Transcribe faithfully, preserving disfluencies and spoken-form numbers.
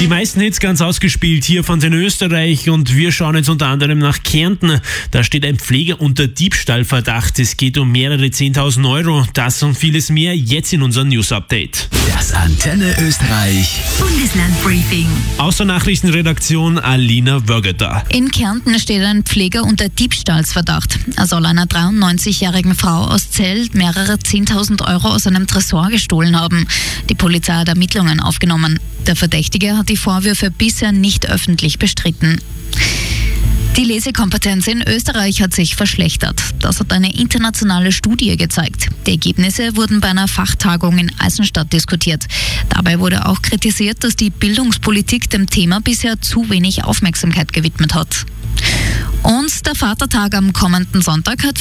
Die meisten Hits ganz ausgespielt hier von den Österreich und wir schauen jetzt unter anderem nach Kärnten. Da steht ein Pfleger unter Diebstahlverdacht. Es geht um mehrere zehntausend Euro. Das und vieles mehr jetzt in unserem News-Update. Das Antenne Österreich Bundesland-Briefing. Aus der Nachrichtenredaktion Alina Wörgeter. In Kärnten steht ein Pfleger unter Diebstahlsverdacht. Er soll einer dreiundneunzigjährigen Frau aus Zell mehrere zehntausend Euro aus einem Tresor gestohlen haben. Die Polizei hat Ermittlungen aufgenommen. Der Verdächtige hat die Vorwürfe bisher nicht öffentlich bestritten. Die Lesekompetenz in Österreich hat sich verschlechtert. Das hat eine internationale Studie gezeigt. Die Ergebnisse wurden bei einer Fachtagung in Eisenstadt diskutiert. Dabei wurde auch kritisiert, dass die Bildungspolitik dem Thema bisher zu wenig Aufmerksamkeit gewidmet hat. Und der Vatertag am kommenden Sonntag hat